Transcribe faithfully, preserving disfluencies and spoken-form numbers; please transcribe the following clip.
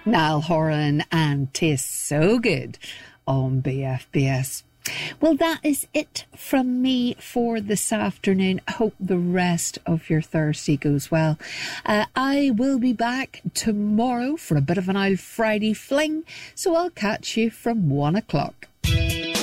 Niall Horan and Tastes So Good on B F B S. Well, that is it from me for this afternoon. I hope the rest of your Thursday goes well. Uh, I will be back tomorrow for a bit of an Old Friday fling, so I'll catch you from one o'clock.